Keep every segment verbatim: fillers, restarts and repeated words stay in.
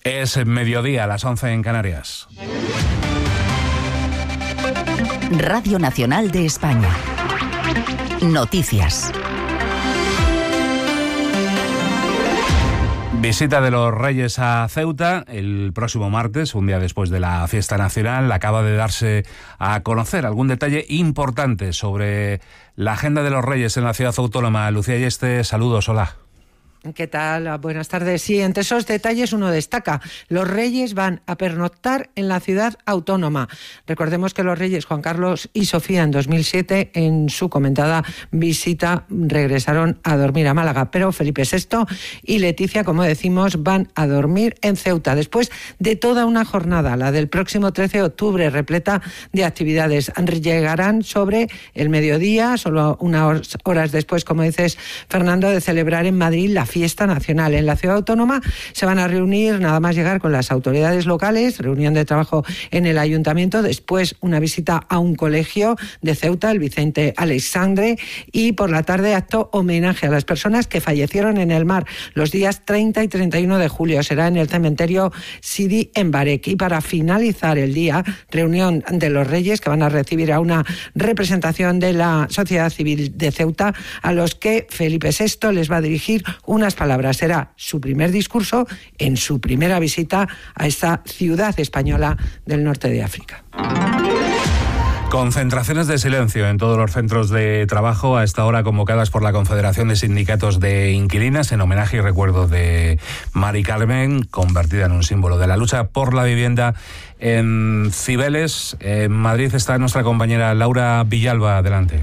Es mediodía, a las once en Canarias. Radio Nacional de España. Noticias. Visita de los Reyes a Ceuta el próximo martes, un día después de la fiesta nacional. Acaba de darse a conocer algún detalle importante sobre la agenda de los Reyes en la ciudad autónoma. Lucía Yeste, saludos, hola. ¿Qué tal? Buenas tardes. Sí, entre esos detalles uno destaca. Los Reyes van a pernoctar en la ciudad autónoma. Recordemos que los Reyes Juan Carlos y Sofía en dos mil siete, en su comentada visita, regresaron a dormir a Málaga. Pero Felipe sexto y Leticia, como decimos, van a dormir en Ceuta. Después de toda una jornada, la del próximo trece de octubre, repleta de actividades. Llegarán sobre el mediodía, solo unas horas después, como dices, Fernando, de celebrar en Madrid la fiesta nacional. En la ciudad autónoma se van a reunir nada más llegar con las autoridades locales, reunión de trabajo en el ayuntamiento, después una visita a un colegio de Ceuta, el Vicente Aleixandre, y por la tarde acto homenaje a las personas que fallecieron en el mar los días treinta y treinta y uno de julio. Será en el cementerio Sidi en Barek. Y para finalizar el día, reunión de los Reyes, que van a recibir a una representación de la sociedad civil de Ceuta, a los que Felipe sexto les va a dirigir una palabras. Será su primer discurso en su primera visita a esta ciudad española del norte de África. Concentraciones de silencio en todos los centros de trabajo a esta hora, convocadas por la Confederación de Sindicatos de Inquilinas en homenaje y recuerdo de Mari Carmen, convertida en un símbolo de la lucha por la vivienda en Cibeles. En Madrid está nuestra compañera Laura Villalba. Adelante.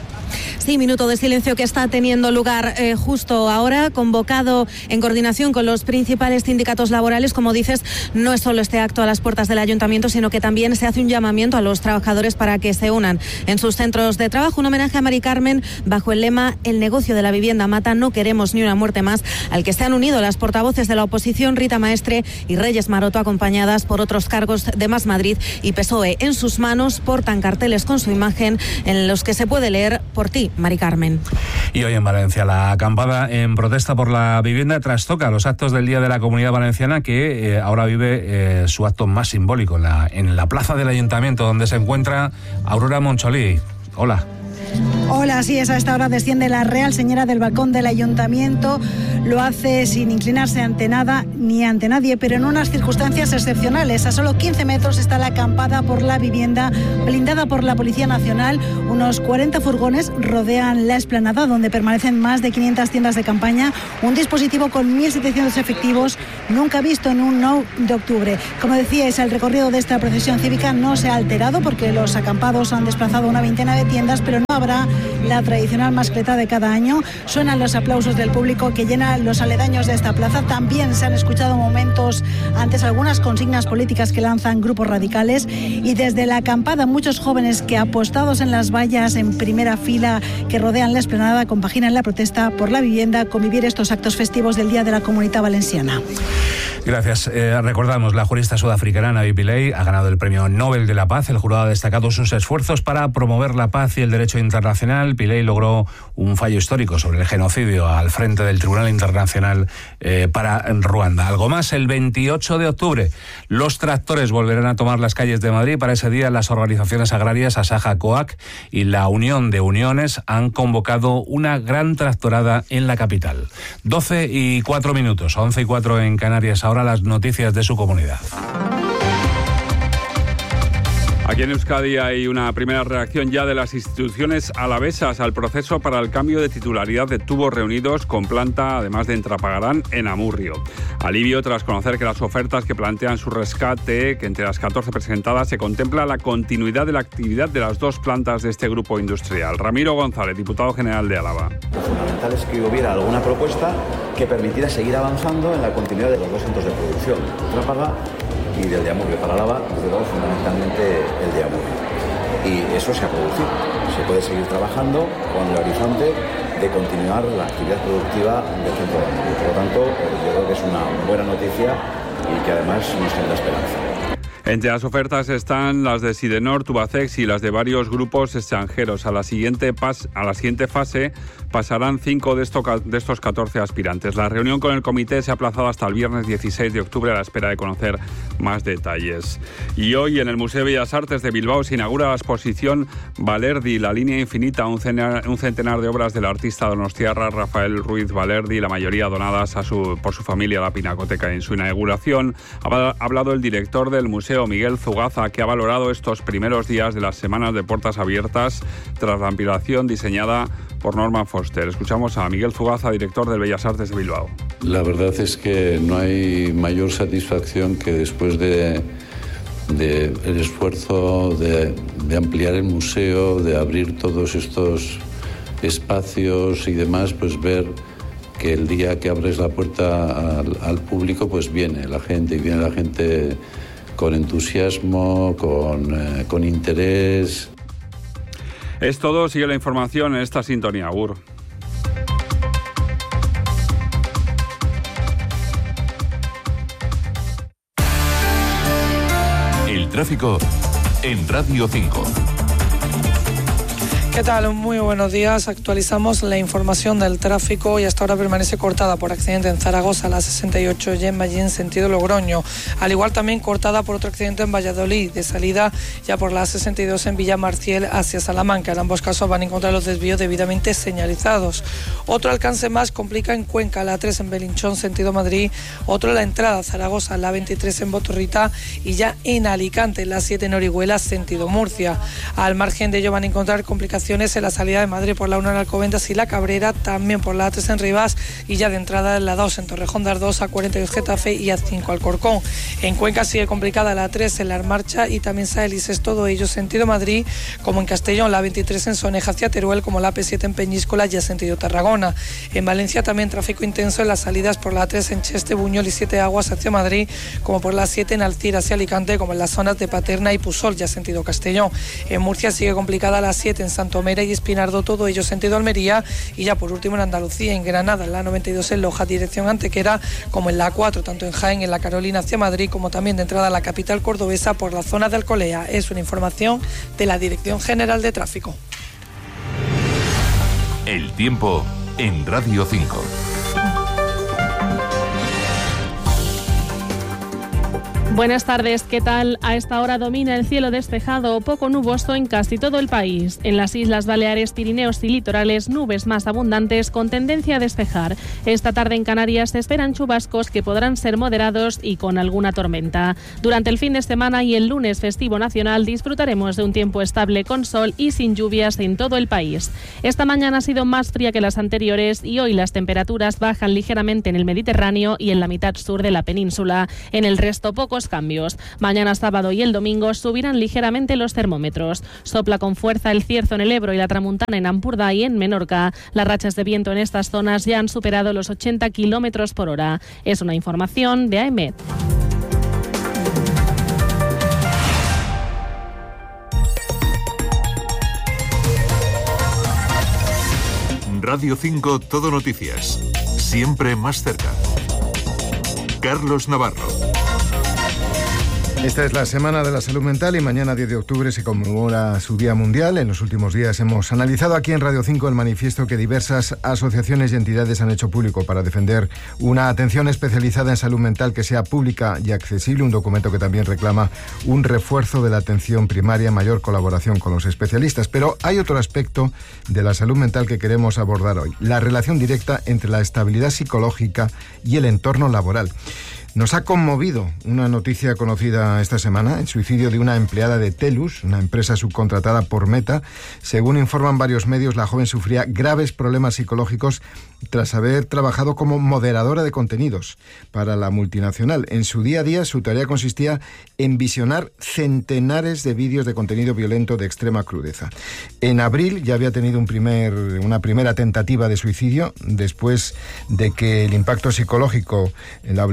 Sí, minuto de silencio que está teniendo lugar eh, justo ahora, convocado en coordinación con los principales sindicatos laborales. Como dices, no es solo este acto a las puertas del ayuntamiento, sino que también se hace un llamamiento a los trabajadores para que se unan en sus centros de trabajo. Un homenaje a Mari Carmen bajo el lema "El negocio de la vivienda mata, no queremos ni una muerte más", al que se han unido las portavoces de la oposición Rita Maestre y Reyes Maroto, acompañadas por otros cargos de Más Madrid y P S O E. En sus manos portan carteles con su imagen en los que se puede leer: "Por ti, Mari Carmen". Y hoy en Valencia, la acampada en protesta por la vivienda trastoca los actos del Día de la Comunidad Valenciana, que eh, ahora vive eh, su acto más simbólico en la, en la plaza del Ayuntamiento, donde se encuentra Aurora Moncholí. Hola. Hola, sí, es a esta hora desciende la Real Señora del balcón del Ayuntamiento. Lo hace sin inclinarse ante nada ni ante nadie, pero en unas circunstancias excepcionales. A solo quince metros está la acampada por la vivienda, blindada por la Policía Nacional. Unos cuarenta furgones rodean la explanada, donde permanecen más de quinientas tiendas de campaña. Un dispositivo con mil setecientos efectivos, nunca visto en un nueve de octubre. Como decíais, el recorrido de esta procesión cívica no se ha alterado, porque los acampados han desplazado una veintena de tiendas, pero no habrá la tradicional mascleta de cada año. Suenan los aplausos del público que llena los aledaños de esta plaza. También se han escuchado momentos antes algunas consignas políticas que lanzan grupos radicales, y desde la acampada muchos jóvenes que, apostados en las vallas en primera fila que rodean la explanada, compaginan la protesta por la vivienda con vivir estos actos festivos del Día de la Comunidad Valenciana. Gracias. Eh, recordamos, la jurista sudafricana Navi Pillay ha ganado el Premio Nobel de la Paz. El jurado ha destacado sus esfuerzos para promover la paz y el derecho internacional. Pillay logró un fallo histórico sobre el genocidio al frente del Tribunal Internacional eh, para Ruanda. Algo más, el veintiocho de octubre, los tractores volverán a tomar las calles de Madrid. Para ese día, las organizaciones agrarias Asaja, COAC y la Unión de Uniones han convocado una gran tractorada en la capital. doce y cuatro minutos, once y cuatro en Canarias. Ahora las noticias de su comunidad. Aquí en Euskadi hay una primera reacción ya de las instituciones alavesas al proceso para el cambio de titularidad de Tubos Reunidos, con planta, además de en Trapagarán, en Amurrio. Alivio tras conocer que las ofertas que plantean su rescate, que entre las catorce presentadas se contempla la continuidad de la actividad de las dos plantas de este grupo industrial. Ramiro González, diputado general de Álava. Lo fundamental es que hubiera alguna propuesta que permitiera seguir avanzando en la continuidad de los dos centros de producción, Trápaga y del de Amurrio. Para Álava, desde luego, fundamentalmente el de Amurrio. Y eso se ha producido. Se puede seguir trabajando con el horizonte de continuar la actividad productiva del centro de Amurrio. Por lo tanto, yo creo que es una buena noticia y que además nos genera esperanza. Entre las ofertas están las de Sidenor, Tubacex y las de varios grupos extranjeros. A la siguiente, pas, a la siguiente fase pasarán cinco de, esto, de estos catorce aspirantes. La reunión con el comité se ha aplazado hasta el viernes dieciséis de octubre a la espera de conocer más detalles. Y hoy en el Museo de Bellas Artes de Bilbao se inaugura la exposición Balerdi, la línea infinita, un centenar, un centenar de obras del artista donostiarra Rafael Ruiz Balerdi, la mayoría donadas a su, por su familia a la Pinacoteca. En su inauguración ha hablado el director del museo, Miguel Zugaza, que ha valorado estos primeros días de las semanas de puertas abiertas tras la ampliación diseñada por Norman Foster. Escuchamos a Miguel Zugaza, director del Bellas Artes de Bilbao. La verdad es que no hay mayor satisfacción que después de, de el esfuerzo de, de ampliar el museo, de abrir todos estos espacios y demás, pues ver que el día que abres la puerta al, al público, pues viene la gente, y viene la gente con entusiasmo, con, eh, con interés. Es todo, sigue la información en esta sintonía, Agur. El tráfico en Radio cinco. ¿Qué tal? Muy buenos días. Actualizamos la información del tráfico y hasta ahora permanece cortada por accidente en Zaragoza, la sesenta y ocho y en Valle en sentido Logroño. Al igual también cortada por otro accidente en Valladolid, de salida ya por la sesenta y dos en Villamarciel hacia Salamanca. En ambos casos van a encontrar los desvíos debidamente señalizados. Otro alcance más complica en Cuenca, la tres en Belinchón, sentido Madrid. Otro la entrada a Zaragoza, la veintitrés en Botorrita y ya en Alicante, la siete en Orihuela, sentido Murcia. Al margen de ello van a encontrar complicaciones en la salida de Madrid por la uno en Alcobendas y la Cabrera, también por la A tres en Rivas y ya de entrada en la dos en Torrejón de Ardoz, A cuarenta y dos Getafe y A cinco Alcorcón. En Cuenca sigue complicada la tres en La Marcha y también Saelices, todo ello sentido Madrid, como en Castellón, la veintitrés en Soneja hacia Teruel, como la P siete en Peñíscola ya sentido Tarragona. En Valencia también tráfico intenso en las salidas por la A tres en Cheste, Buñol y Siete Aguas hacia Madrid, como por la siete en Alcira hacia Alicante, como en las zonas de Paterna y Pusol ya sentido Castellón. En Murcia sigue complicada la siete en Santomera y Espinardo, todo ello sentido Almería, y ya por último en Andalucía, en Granada, en la noventa y dos en Loja, dirección Antequera, como en la cuatro, tanto en Jaén, en la Carolina hacia Madrid, como también de entrada a la capital cordobesa por la zona de Alcolea. Es una información de la Dirección General de Tráfico. El tiempo en Radio cinco. Buenas tardes, ¿qué tal? A esta hora domina el cielo despejado o poco nuboso en casi todo el país. En las Islas Baleares, Pirineos y litorales, nubes más abundantes con tendencia a despejar. Esta tarde en Canarias se esperan chubascos que podrán ser moderados y con alguna tormenta. Durante el fin de semana y el lunes festivo nacional disfrutaremos de un tiempo estable con sol y sin lluvias en todo el país. Esta mañana ha sido más fría que las anteriores y hoy las temperaturas bajan ligeramente en el Mediterráneo y en la mitad sur de la península. En el resto pocos cambios. Mañana sábado y el domingo subirán ligeramente los termómetros. Sopla con fuerza el cierzo en el Ebro y la tramuntana en Ampurdá y en Menorca. Las rachas de viento en estas zonas ya han superado los ochenta kilómetros por hora. Es una información de A E M E T. Radio cinco, Todo Noticias. Siempre más cerca. Carlos Navarro. Esta es la Semana de la Salud Mental y mañana diez de octubre se conmemora su Día Mundial. En los últimos días hemos analizado aquí en Radio cinco el manifiesto que diversas asociaciones y entidades han hecho público para defender una atención especializada en salud mental que sea pública y accesible, un documento que también reclama un refuerzo de la atención primaria, mayor colaboración con los especialistas. Pero hay otro aspecto de la salud mental que queremos abordar hoy, la relación directa entre la estabilidad psicológica y el entorno laboral. Nos ha conmovido una noticia conocida esta semana, el suicidio de una empleada de Telus, una empresa subcontratada por Meta. Según informan varios medios, la joven sufría graves problemas psicológicos tras haber trabajado como moderadora de contenidos para la multinacional. En su día a día, su tarea consistía en visionar centenares de vídeos de contenido violento de extrema crudeza. En abril ya había tenido un primer, una primera tentativa de suicidio después de que el impacto psicológico la obligara a dejar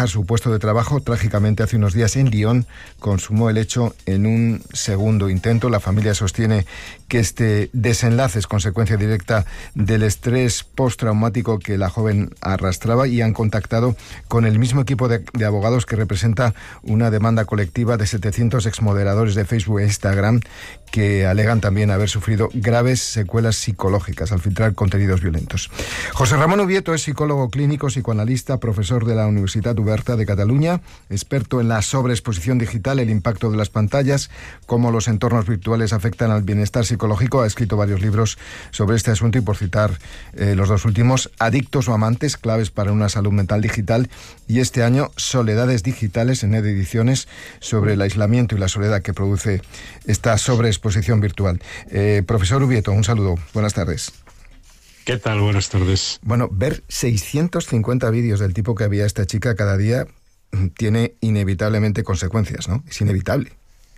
dejar su puesto de trabajo. Trágicamente, hace unos días en Lyon consumó el hecho en un segundo intento. La familia sostiene que este desenlace es consecuencia directa del estrés postraumático que la joven arrastraba, y han contactado con el mismo equipo de, de abogados que representa una demanda colectiva de setecientos exmoderadores de Facebook e Instagram que alegan también haber sufrido graves secuelas psicológicas al filtrar contenidos violentos. José Ramón Ubieto es psicólogo clínico, psicoanalista, profesor de la Universitat Oberta de Cataluña, experto en la sobreexposición digital, el impacto de las pantallas, cómo los entornos virtuales afectan al bienestar psicológico. Ha escrito varios libros sobre este asunto y, por citar eh, los dos últimos, Adictos o amantes, claves para una salud mental digital, y este año Soledades digitales, en ediciones, sobre el aislamiento y la soledad que produce esta sobreexposición exposición virtual. Eh, profesor Ubieto, un saludo. Buenas tardes. ¿Qué tal? Buenas tardes. Bueno, ver seiscientos cincuenta vídeos del tipo que había esta chica cada día tiene inevitablemente consecuencias, ¿no? Es inevitable.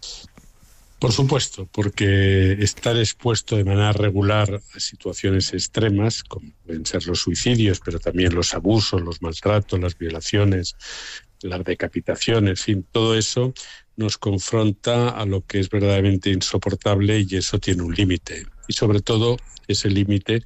Por supuesto, porque estar expuesto de manera regular a situaciones extremas, como pueden ser los suicidios, pero también los abusos, los maltratos, las violaciones, las decapitaciones, en fin, todo eso nos confronta a lo que es verdaderamente insoportable, y eso tiene un límite. Y sobre todo, ese límite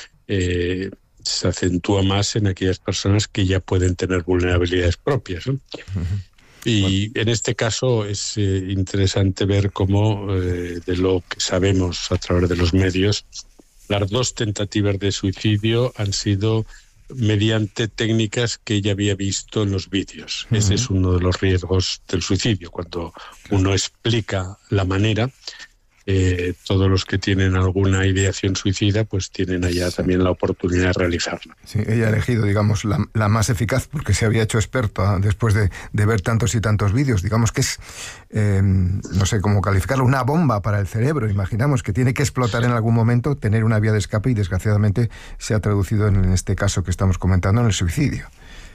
eh, se acentúa más en aquellas personas que ya pueden tener vulnerabilidades propias, ¿no? Uh-huh. Y en este caso es eh, interesante ver cómo, eh, de lo que sabemos a través de los medios, las dos tentativas de suicidio han sido mediante técnicas que ella había visto en los vídeos. Uh-huh. Ese es uno de los riesgos del suicidio. Cuando uno explica la manera, eh, todos los que tienen alguna ideación suicida pues tienen allá sí. también la oportunidad de realizarla. Sí, ella ha elegido, digamos, la, la más eficaz, porque se había hecho experta después de, de ver tantos y tantos vídeos. Digamos que es, eh, no sé cómo calificarlo, una bomba para el cerebro. Imaginamos que tiene que explotar en algún momento, tener una vía de escape, y desgraciadamente se ha traducido en, en este caso que estamos comentando, en el suicidio.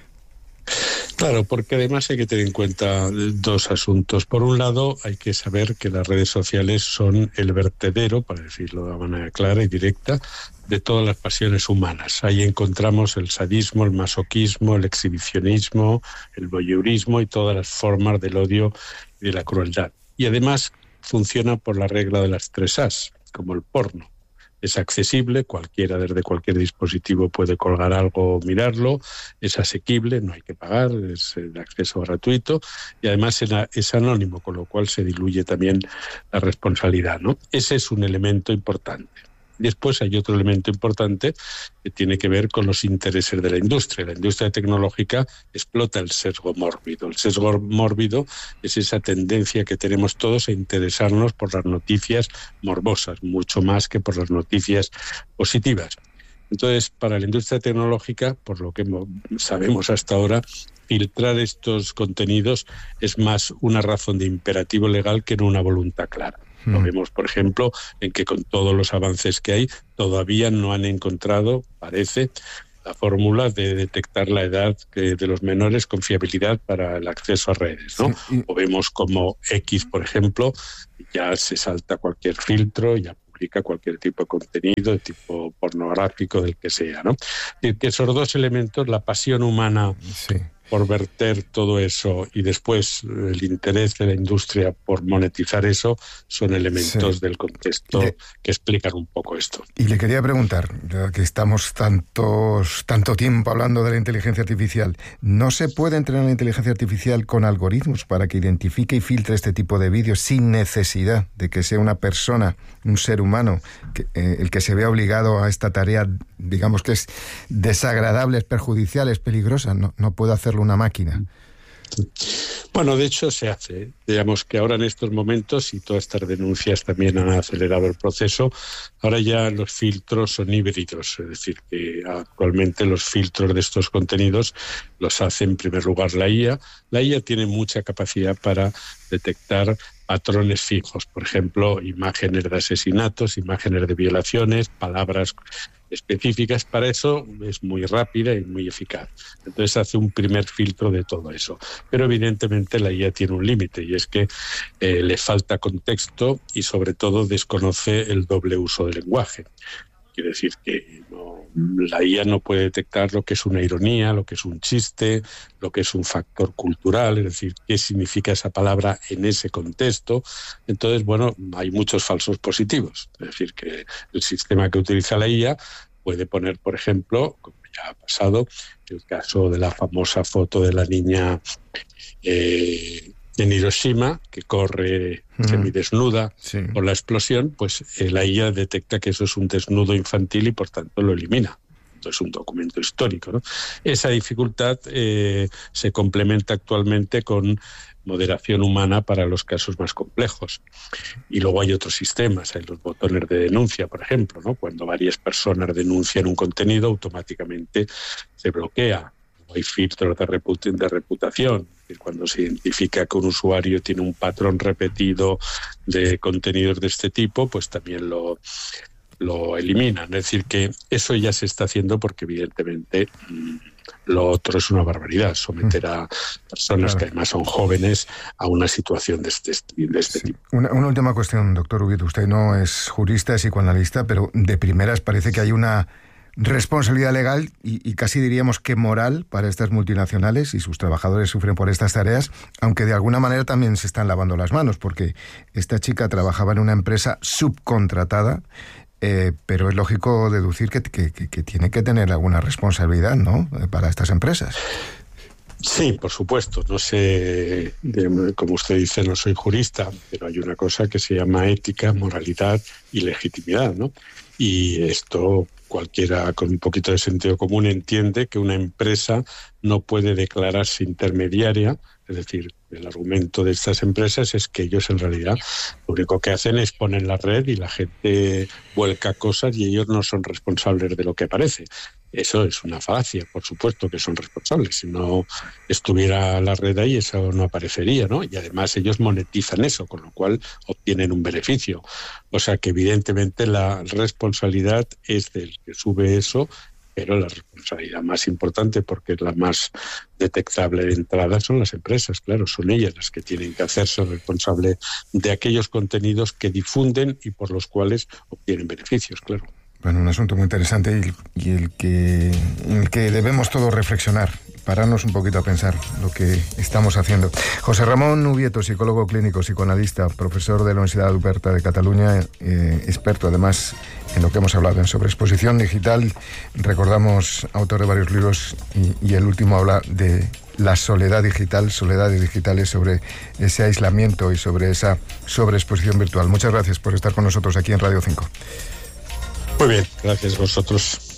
Claro, porque además hay que tener en cuenta dos asuntos. Por un lado, hay que saber que las redes sociales son el vertedero, para decirlo de manera clara y directa, de todas las pasiones humanas. Ahí encontramos el sadismo, el masoquismo, el exhibicionismo, el voyeurismo y todas las formas del odio y de la crueldad. Y además funciona por la regla de las tres As, como el porno. Es accesible, cualquiera desde cualquier dispositivo puede colgar algo o mirarlo, es asequible, no hay que pagar, es de acceso gratuito, y además es anónimo, con lo cual se diluye también la responsabilidad, ¿no? Ese es un elemento importante. Después hay otro elemento importante que tiene que ver con los intereses de la industria. La industria tecnológica explota el sesgo mórbido. El sesgo mórbido es esa tendencia que tenemos todos a interesarnos por las noticias morbosas, mucho más que por las noticias positivas. Entonces, para la industria tecnológica, por lo que sabemos hasta ahora, filtrar estos contenidos es más una razón de imperativo legal que no una voluntad clara. Lo vemos, por ejemplo, en que con todos los avances que hay, todavía no han encontrado, parece, la fórmula de detectar la edad de los menores con fiabilidad para el acceso a redes, ¿no? Sí. O vemos como X, por ejemplo, ya se salta cualquier filtro, ya publica cualquier tipo de contenido, de tipo pornográfico, del que sea, ¿no? Y que esos dos elementos, la pasión humana... Sí. por verter todo eso y después el interés de la industria por monetizar eso, son elementos sí. del contexto le, que explican un poco esto. Y le quería preguntar, ya que estamos tantos, tanto tiempo hablando de la inteligencia artificial, ¿no se puede entrenar la inteligencia artificial con algoritmos para que identifique y filtre este tipo de vídeos sin necesidad de que sea una persona, un ser humano, que, eh, el que se vea obligado a esta tarea, digamos que es desagradable, es perjudicial, es peligrosa? No, no puede hacerlo una máquina. Bueno, de hecho se hace. Digamos que ahora en estos momentos, y todas estas denuncias también han acelerado el proceso, ahora ya los filtros son híbridos, es decir, que actualmente los filtros de estos contenidos los hace en primer lugar la I A. La I A tiene mucha capacidad para detectar patrones fijos, por ejemplo, imágenes de asesinatos, imágenes de violaciones, palabras específicas. Para eso es muy rápida y muy eficaz. Entonces hace un primer filtro de todo eso. Pero evidentemente la I A tiene un límite, y es que eh, le falta contexto y sobre todo desconoce el doble uso del lenguaje. Quiere decir que no, la I A no puede detectar lo que es una ironía, lo que es un chiste, lo que es un factor cultural, es decir, qué significa esa palabra en ese contexto. Entonces, bueno, hay muchos falsos positivos. Es decir, que el sistema que utiliza la I A puede poner, por ejemplo, como ya ha pasado, el caso de la famosa foto de la niña eh, en Hiroshima, que corre mm. semidesnuda sí. por la explosión, pues eh, la I A detecta que eso es un desnudo infantil y por tanto lo elimina. Entonces es un documento histórico, ¿no? Esa dificultad eh, se complementa actualmente con moderación humana para los casos más complejos. Y luego hay otros sistemas, hay los botones de denuncia, por ejemplo, ¿no? Cuando varias personas denuncian un contenido, automáticamente se bloquea. Hay filtros de, reput- de reputación. Cuando se identifica que un usuario tiene un patrón repetido de contenidos de este tipo, pues también lo, lo eliminan. Es decir, que eso ya se está haciendo porque evidentemente mmm, lo otro es una barbaridad, someter a personas claro. que además son jóvenes a una situación de este, de este sí. tipo. Una, una última cuestión, doctor Ubieto. Usted no es jurista, es psicoanalista, pero de primeras parece que hay una responsabilidad legal y, y casi diríamos que moral para estas multinacionales, y sus trabajadores sufren por estas tareas, aunque de alguna manera también se están lavando las manos, porque esta chica trabajaba en una empresa subcontratada, eh, pero es lógico deducir que, que, que, que tiene que tener alguna responsabilidad, ¿no?, para estas empresas. Sí, por supuesto. No sé, como usted dice, no soy jurista, pero hay una cosa que se llama ética, moralidad y legitimidad, ¿no? Y esto cualquiera con un poquito de sentido común entiende que una empresa no puede declararse intermediaria. Es decir, el argumento de estas empresas es que ellos en realidad lo único que hacen es poner la red y la gente vuelca cosas y ellos no son responsables de lo que aparece. Eso es una falacia, por supuesto que son responsables. Si no estuviera la red ahí, eso no aparecería, ¿no? Y además ellos monetizan eso, con lo cual obtienen un beneficio. O sea que evidentemente la responsabilidad es del que sube eso, pero la responsabilidad más importante, porque es la más detectable de entrada, son las empresas. Claro, son ellas las que tienen que hacerse responsables de aquellos contenidos que difunden y por los cuales obtienen beneficios, claro. Bueno, un asunto muy interesante y, y el que, en el que debemos todos reflexionar, pararnos un poquito a pensar lo que estamos haciendo. José Ramón Ubieto, psicólogo clínico, psicoanalista, profesor de la Universidad Oberta de Cataluña, eh, experto además en lo que hemos hablado, en sobreexposición digital. Recordamos, autor de varios libros y, y el último habla de la soledad digital, soledades digitales, sobre ese aislamiento y sobre esa sobreexposición virtual. Muchas gracias por estar con nosotros aquí en Radio cinco. Muy bien, gracias a vosotros.